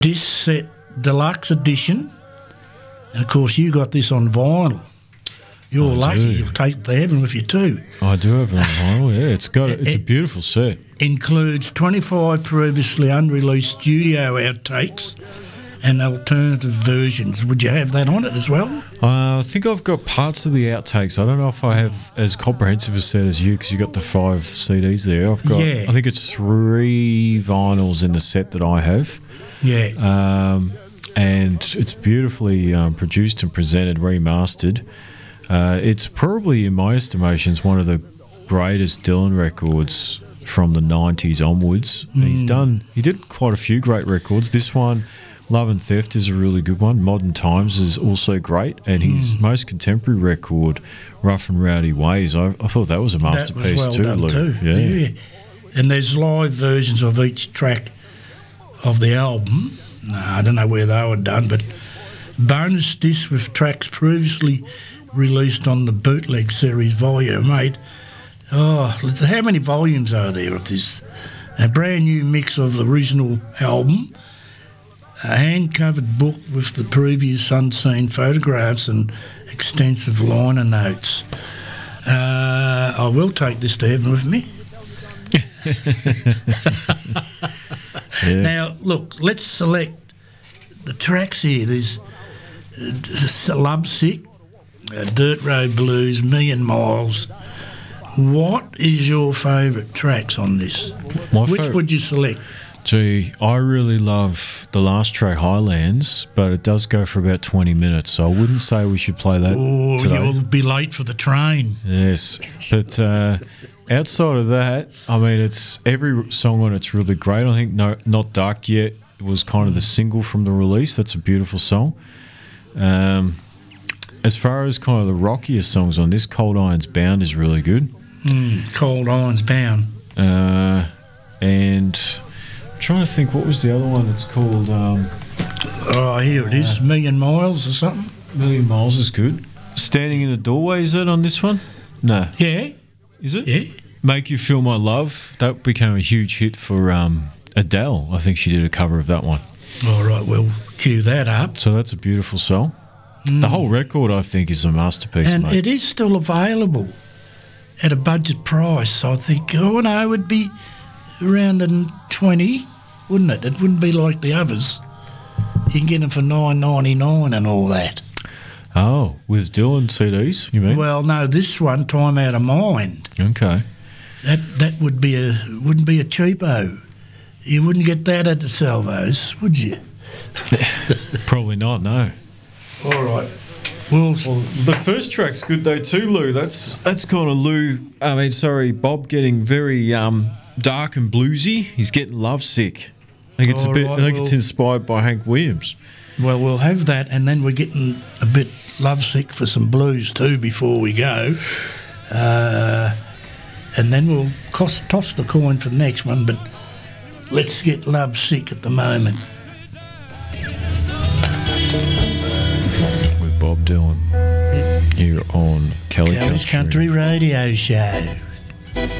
Disc set deluxe edition. And, of course, you got this on vinyl. You're lucky. You'll take the heaven with you too. I do have it on vinyl, yeah. It's a beautiful set. Includes 25 previously unreleased studio outtakes and alternative versions. Would you have that on it as well? I think I've got parts of the outtakes. I don't know if I have as comprehensive a set as you, because you got the 5 CDs there. I've got, I think it's 3 vinyls in the set that I have. Yeah. And it's beautifully produced and presented, remastered. It's probably, in my estimations, one of the greatest Dylan records from the 90s onwards. He did quite a few great records. This one, Love and Theft, is a really good one. Modern Times is also great. And his most contemporary record, Rough and Rowdy Ways, I thought that was a masterpiece. That was well done too. Yeah. And there's live versions of each track of the album. I don't know where they were done, but bonus disc with tracks previously released on the Bootleg Series Volume 8. Oh, how many volumes are there of this? A brand new mix of the original album, a hand-covered book with the previous unseen photographs and extensive liner notes. I will take this to heaven with me. Now, look, let's select the tracks here. There's Lovesick, Dirt Road Blues, Million Miles. What is your favourite tracks on this? Which would you select? Gee, I really love the last track, Highlands, but it does go for about 20 minutes, so I wouldn't say we should play that today. You'll be late for the train. Yes, but outside of that, I mean, it's every song on it's really great. I think Not Dark Yet was kind of the single from the release. That's a beautiful song. As far as kind of the rockiest songs on this, Cold Irons Bound is really good. Cold Irons Bound. And I'm trying to think, what was the other one? It's called... here it is, Million Miles or something. Million Miles is good. Standing in the Doorway, is that on this one? No. Yeah. Is it? Yeah. Make You Feel My Love. That became a huge hit for Adele. I think she did a cover of that one. All right, we'll cue that up. So that's a beautiful song. The whole record, I think, is a masterpiece, and mate. it is still available at a budget price. I think, it would be around the 20, wouldn't it? It wouldn't be like the others. You can get them for $9.99 and all that. Oh, with Dylan CDs, you mean? Well, no, this one, Time Out of Mind. Okay. That wouldn't be a cheapo. You wouldn't get that at the Salvos, would you? Probably not, no. All right. Well, the first track's good though too, Lou. That's kind of Bob getting very dark and bluesy. He's getting lovesick. I think it's inspired by Hank Williams. Well, we'll have that, and then we're getting a bit lovesick for some blues too before we go. And then we'll toss the coin for the next one, but let's get lovesick at the moment. With Bob Dylan here on Kelly's Country Radio Show.